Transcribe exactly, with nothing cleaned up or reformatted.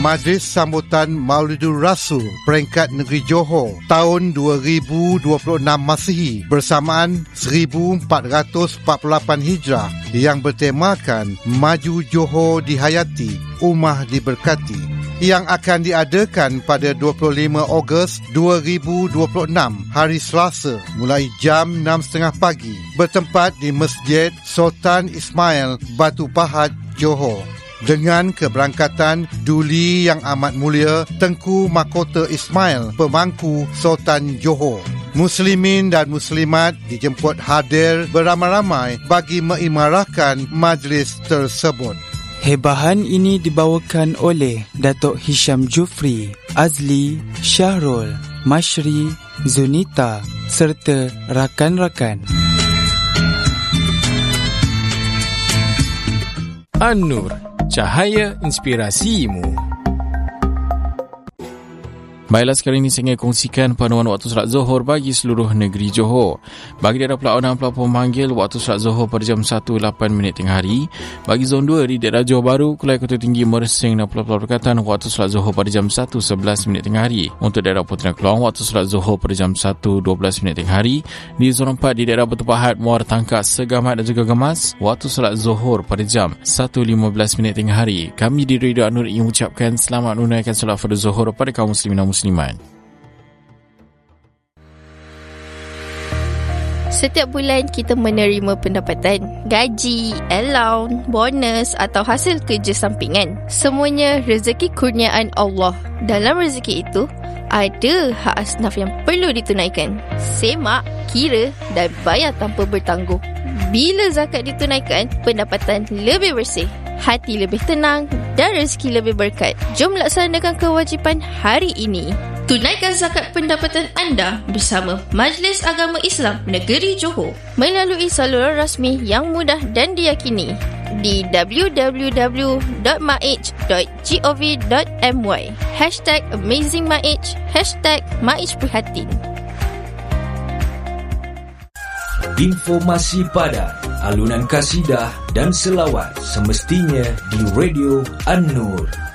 Majlis Sambutan Maulidur Rasul Peringkat Negeri Johor tahun dua ribu dua puluh enam Masihi bersamaan seribu empat ratus empat puluh lapan Hijrah yang bertemakan Maju Johor Dihayati, Ummah Diberkati, yang akan diadakan pada dua puluh lima Ogos dua ribu dua puluh enam hari Selasa mulai jam enam tiga puluh pagi bertempat di Masjid Sultan Ismail Batu Pahat, Johor, dengan keberangkatan Duli Yang Amat Mulia Tengku Mahkota Ismail, Pemangku Sultan Johor. Muslimin dan muslimat dijemput hadir beramai-ramai bagi mengimarahkan majlis tersebut. Hebahan ini dibawakan oleh Datuk Hisham Jufri, Azli, Syahrul, Mashri, Zunita serta rakan-rakan. An-Nur, cahaya inspirasimu. Baiklah, sekarang ini saya ingin kongsikan panduan waktu solat Zuhur bagi seluruh negeri Johor. Bagi daerah pelauan dan pelapor memanggil, waktu solat Zuhur pada jam satu lapan minit tengah hari. Bagi zon dua di daerah Johor Bahru, Kulai Kota Tinggi, Mersing dan Pulau-Pulau Berdekatan, waktu solat Zuhur pada jam satu sebelas minit tengah hari. Untuk daerah Putera Keluang, waktu solat Zuhur pada jam satu dua belas minit tengah hari. Di zon empat di daerah Batu Pahat, Muar Tangkas, Segamat dan juga Gemas, waktu solat Zuhur pada jam satu lima belas minit tengah hari. Kami di Radio An-Nur ingin mengucapkan selamat menunaikan solat fardu Zuhur pada kaum muslimin dan muslimat. Setiap bulan kita menerima pendapatan, gaji, allowance, bonus atau hasil kerja sampingan. Semuanya rezeki kurniaan Allah. Dalam rezeki itu, ada hak asnaf yang perlu ditunaikan. Semak, kira dan bayar tanpa bertangguh. Bila zakat ditunaikan, pendapatan lebih bersih, hati lebih tenang dan rezeki lebih berkat. Jom laksanakan kewajipan hari ini. Tunaikan zakat pendapatan anda bersama Majlis Agama Islam Negeri Johor melalui saluran rasmi yang mudah dan diyakini di w w w dot maij dot gov dot my. Hashtag AmazingMaij, Hashtag Maij Prihatin. Informasi padat, alunan kasidah dan selawat semestinya di Radio An-Nur.